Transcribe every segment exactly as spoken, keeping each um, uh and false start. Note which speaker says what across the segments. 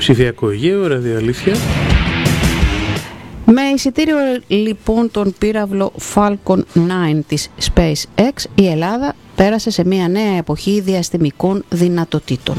Speaker 1: Ψηφιακό Αιγαίο, ραδιοαλήθεια.
Speaker 2: Με εισιτήριο λοιπόν τον πύραυλο Falcon εννιά της SpaceX, η Ελλάδα πέρασε σε μια νέα εποχή διαστημικών δυνατοτήτων.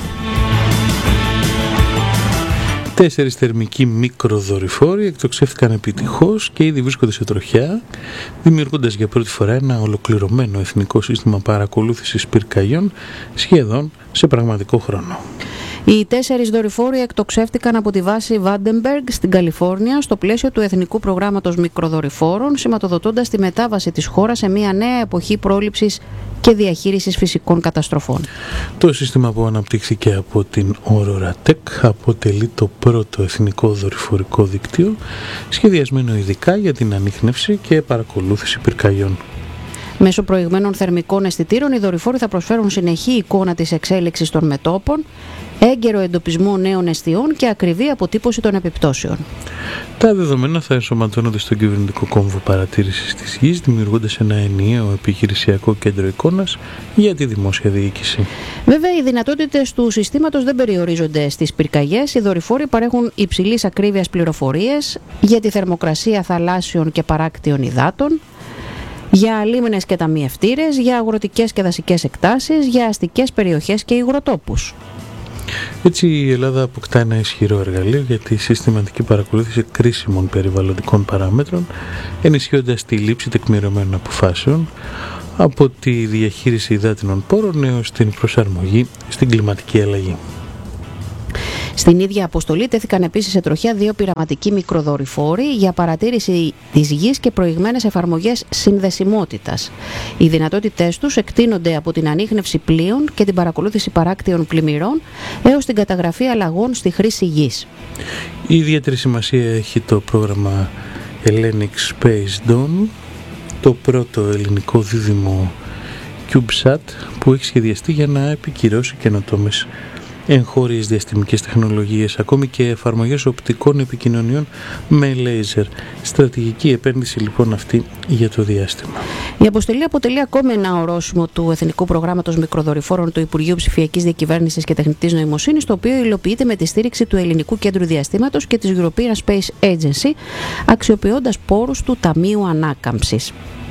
Speaker 1: Τέσσερις θερμικοί μικροδορυφόροι εκτοξεύτηκαν επιτυχώς και ήδη βρίσκονται σε τροχιά, δημιουργώντας για πρώτη φορά ένα ολοκληρωμένο εθνικό σύστημα παρακολούθησης πυρκαγιών σχεδόν σε πραγματικό χρόνο.
Speaker 2: Οι τέσσερις δορυφόροι εκτοξεύτηκαν από τη βάση Vandenberg στην Καλιφόρνια στο πλαίσιο του Εθνικού Προγράμματος Μικροδορυφόρων, σηματοδοτώντας τη μετάβαση της χώρας σε μια νέα εποχή πρόληψης και διαχείρισης φυσικών καταστροφών.
Speaker 1: Το σύστημα που αναπτύχθηκε από την Aurora Tech αποτελεί το πρώτο εθνικό δορυφορικό δίκτυο σχεδιασμένο ειδικά για την ανίχνευση και παρακολούθηση πυρκαγιών.
Speaker 2: Μέσω προηγμένων θερμικών αισθητήρων, οι δορυφόροι θα προσφέρουν συνεχή εικόνα της εξέλιξης των μετώπων, έγκαιρο εντοπισμό νέων εστιών και ακριβή αποτύπωση των επιπτώσεων.
Speaker 1: Τα δεδομένα θα ενσωματώνονται στον κυβερνητικό κόμβο παρατήρησης της γης, δημιουργώντας ένα ενιαίο επιχειρησιακό κέντρο εικόνας για τη δημόσια διοίκηση.
Speaker 2: Βέβαια, οι δυνατότητες του συστήματος δεν περιορίζονται στις πυρκαγιές. Οι δορυφόροι παρέχουν υψηλής ακρίβειας πληροφορίες για τη θερμοκρασία θαλάσσιων και παράκτιων υδάτων, για λίμνες και ταμιευτήρες, για αγροτικές και δασικές εκτάσεις, για αστικές περιοχές και υγροτόπους.
Speaker 1: Έτσι η Ελλάδα αποκτά ένα ισχυρό εργαλείο για τη συστηματική παρακολούθηση κρίσιμων περιβαλλοντικών παράμετρων, ενισχύοντας τη λήψη τεκμηρωμένων αποφάσεων από τη διαχείριση υδάτινων πόρων έως την προσαρμογή στην κλιματική αλλαγή.
Speaker 2: Στην ίδια αποστολή τέθηκαν επίσης σε τροχιά δύο πειραματικοί μικροδορυφόροι για παρατήρηση της γης και προηγμένες εφαρμογές συνδεσιμότητας. Οι δυνατότητές τους εκτείνονται από την ανίχνευση πλοίων και την παρακολούθηση παράκτιων πλημμυρών έως την καταγραφή αλλαγών στη χρήση γης.
Speaker 1: Η ιδιαίτερη σημασία έχει το πρόγραμμα Hellenic Space Dawn, το πρώτο ελληνικό δίδυμο CubeSat που έχει σχεδιαστεί για να επικυρώσει καινοτόμες εγχώριες διαστημικές τεχνολογίες, ακόμη και εφαρμογές οπτικών επικοινωνιών με λέιζερ. Στρατηγική επένδυση λοιπόν αυτή για το διάστημα.
Speaker 2: Η αποστολή αποτελεί ακόμη ένα ορόσημο του Εθνικού Προγράμματος Μικροδορυφόρων του Υπουργείου Ψηφιακής Διακυβέρνησης και Τεχνητής Νοημοσύνης, το οποίο υλοποιείται με τη στήριξη του Ελληνικού Κέντρου Διαστήματος και της European Space Agency, αξιοποιώντας πόρους του Ταμείου Ανάκαμψης.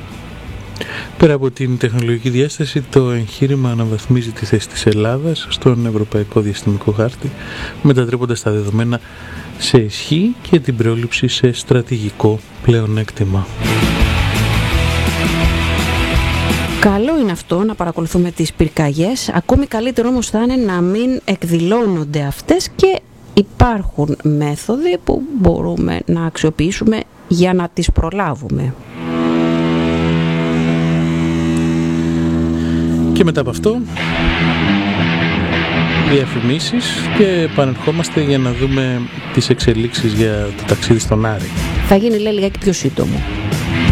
Speaker 1: Πέρα από την τεχνολογική διάσταση, το εγχείρημα αναβαθμίζει τη θέση της Ελλάδας στον Ευρωπαϊκό Διαστημικό Χάρτη, μετατρέποντας τα δεδομένα σε ισχύ και την πρόληψη σε στρατηγικό πλεονέκτημα.
Speaker 2: Καλό είναι αυτό να παρακολουθούμε τις πυρκαγιές, ακόμη καλύτερο όμως θα είναι να μην εκδηλώνονται αυτές και υπάρχουν μέθοδοι που μπορούμε να αξιοποιήσουμε για να τις προλάβουμε.
Speaker 1: Και μετά από αυτό, διαφημίσεις και επανερχόμαστε για να δούμε τις εξελίξεις για το ταξίδι στον Άρη.
Speaker 2: Θα γίνει λέει λιγάκι πιο σύντομο.